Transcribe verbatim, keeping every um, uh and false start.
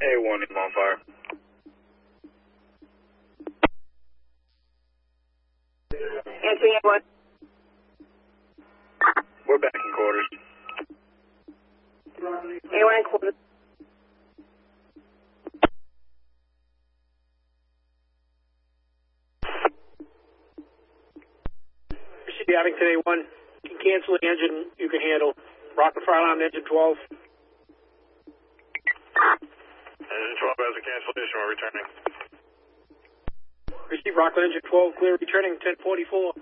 A one, I'm on fire. Answering A one. We're back in quarters. A one in quarters. Received Abington A one. You can cancel the engine you can handle. Rocket fire alarm engine twelve. Engine twelve has a cancellation, we're returning. Receive Rockland engine twelve, clear returning ten forty-four.